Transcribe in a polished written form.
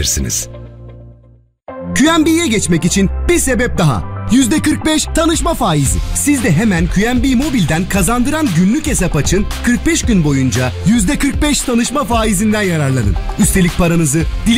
kullanabilirsiniz. QNB'ye geçmek için bir sebep daha. %45 tanışma faizi. Siz de hemen QNB Mobil'den kazandıran günlük hesap açın, 45 gün boyunca %45 tanışma faizinden yararlanın. Üstelik paranızı